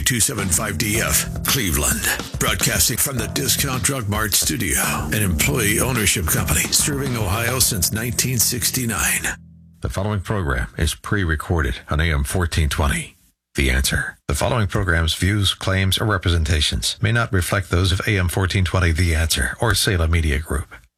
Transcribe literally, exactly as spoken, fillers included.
two seventy-five D F, Cleveland. Broadcasting from the Discount Drug Mart studio, an employee ownership company serving Ohio since nineteen sixty-nine. The following program is pre-recorded on A M fourteen twenty. The Answer. The following program's views, claims, or representations may not reflect those of A M fourteen twenty The Answer or Salem Media Group.